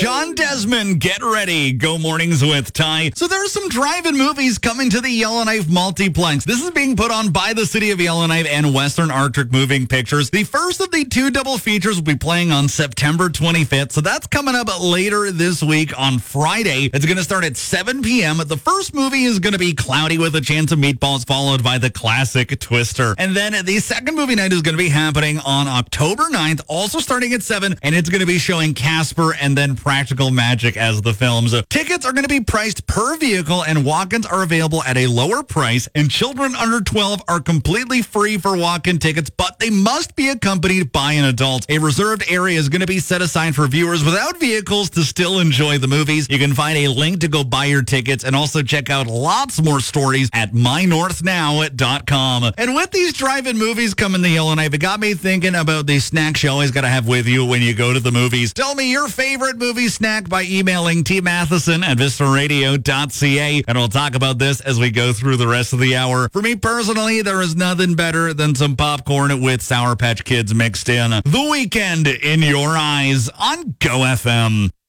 Sean Desmond, get ready. Go Mornings with Ty. So there are some drive-in movies coming to the Yellowknife Multiplex. This is being put on by the City of Yellowknife and Western Arctic Moving Pictures. The first of the two double features will be playing on September 25th. So that's coming up later this week on Friday. It's going to start at 7 p.m. The first movie is going to be Cloudy with a Chance of Meatballs, followed by the classic Twister. And then the second movie night is going to be happening on October 9th, also starting at 7, and it's going to be showing Casper and then Practical Magic as the films. Tickets are going to be priced per vehicle, and walk-ins are available at a lower price, and children under 12 are completely free for walk-in tickets, but they must be accompanied by an adult. A reserved area is going to be set aside for viewers without vehicles to still enjoy the movies. You can find a link to go buy your tickets and also check out lots more stories at mynorthnow.com. And with these drive-in movies coming to Yellowknife, it got me thinking about the snacks you always got to have with you when you go to the movies. Tell me your favorite movie snack by emailing tmatheson@vistaradio.ca, and we'll talk about this as we go through the rest of the hour. For me personally, there is nothing better than some popcorn with Sour Patch Kids mixed in. The Weekend in Your Eyes on Go FM.